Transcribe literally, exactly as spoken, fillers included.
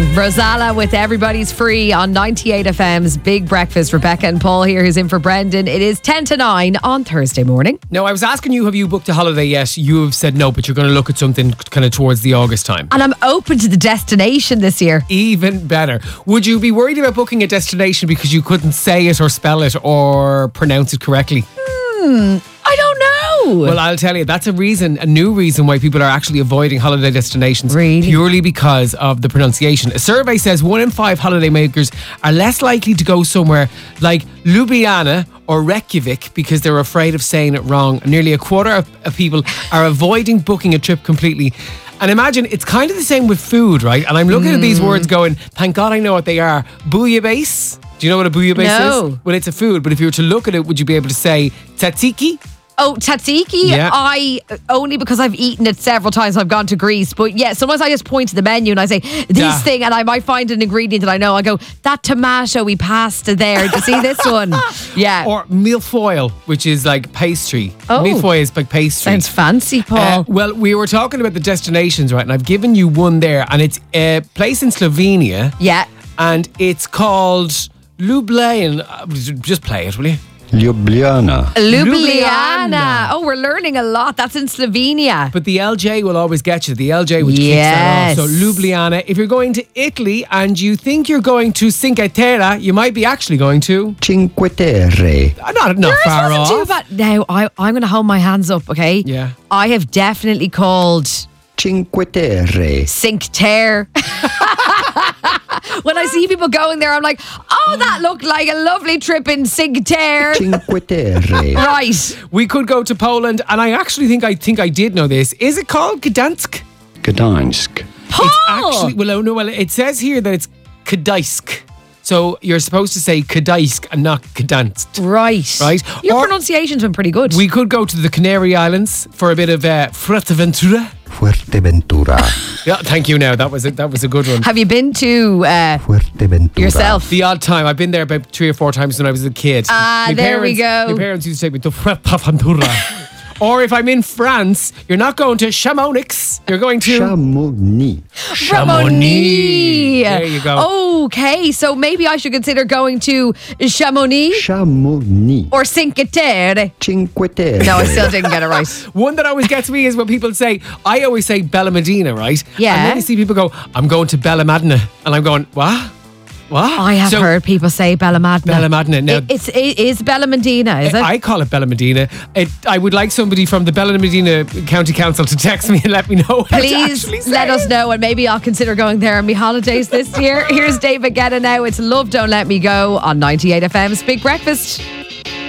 Rosala with Everybody's Free on ninety-eight F M's Big Breakfast. Rebecca and Paul here, who's in for Brendan. It is ten to nine on Thursday morning. Now, I was asking you, have you booked a holiday yet? You have said no, but you're going to look at something kind of towards the August time. And I'm open to the destination this year. Even better. Would you be worried about booking a destination because you couldn't say it or spell it or pronounce it correctly? Hmm, I don't know. Well, I'll tell you, that's a reason, a new reason why people are actually avoiding holiday destinations. Really? Purely because of the pronunciation. A survey says one in five holidaymakers are less likely to go somewhere like Ljubljana or Reykjavik because they're afraid of saying it wrong. Nearly a quarter of, of people are avoiding booking a trip completely. And imagine, it's kind of the same with food, right? And I'm looking mm. at these words going, thank God I know what they are. Bouillabaisse. Do you know what a bouillabaisse no. is? Well, it's a food, but if you were to look at it, would you be able to say tzatziki? Oh, tzatziki? Yeah. I, only because I've eaten it several times, I've gone to Greece. But yeah, sometimes I just point to the menu and I say, this Yeah. thing, and I might find an ingredient that I know. I go, that tomato-y pasta there. Do you see this one? Yeah. Or milfoil, which is like pastry. Oh. Milfoil is like pastry. Sounds fancy, Paul. Uh, well, we were talking about the destinations, right? And I've given you one there, and it's a place in Slovenia. Yeah. And it's called Ljubljana. Uh, Just play it, will you? Ljubljana. Ljubljana. Oh, we're learning a lot. That's in Slovenia. But the L J will always get you. The L J, which Yes. kicks that off. So Ljubljana. If you're going to Italy and you think you're going to Cinque Terre, you might be actually going to Cinque Terre. Uh, Not not Yours far wasn't off. too bad. Now, I, I'm going to hold my hands up, okay? Yeah. I have definitely called Cinque Terre. Cinque Terre. When I see people going there, I'm like, oh, that looked like a lovely trip in Cinque Terre. Cinque Terre. Right. We could go to Poland, and I actually think I think I did know this. Is it called Gdansk? Gdańsk. Paul! It's actually well, no, well, it says here that it's Gdańsk. So you're supposed to say Gdańsk and not Gdansk. Right. Right? Your Or pronunciation's been pretty good. we could go to the Canary Islands for a bit of uh, Fuerteventura. Fuerteventura. Yeah, thank you. Now that was a, that was a good one. Have you been to uh, Fuerteventura. yourself? The odd time I've been there about three or four times when I was a kid. Ah, My there we parents- go. My parents used to take me to Fuerteventura. Or if I'm in France, you're not going to Chamonix. You're going to Chamonix. Chamonix. There you go. Okay, so maybe I should consider going to Chamonix Chamonix. or Cinque Terre. Cinque Terre. No, I still didn't get it right. One that always gets me is when people say, I always say Bella Medina, right? Yeah. And then you see people go, I'm going to Bella Madina. And I'm going, what? What? I have So, heard people say Bella Madina. Bella Madina. Now, It, it's, it is Bella Medina, is it? I call it Bella Medina. It, I would like somebody from the Bella Medina County Council to text me and let me know. how to Please actually say let us it. know, and maybe I'll consider going there on my holidays this year. Here's David Guetta now. It's Love Don't Let Me Go on ninety-eight F M's Big Breakfast.